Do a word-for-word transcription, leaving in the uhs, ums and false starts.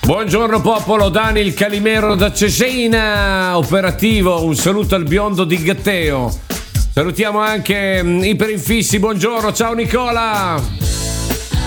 Buongiorno popolo, Dani il Calimero da Cesena, operativo, un saluto al biondo di Gatteo. Salutiamo anche Iperinfissi, buongiorno, ciao Nicola.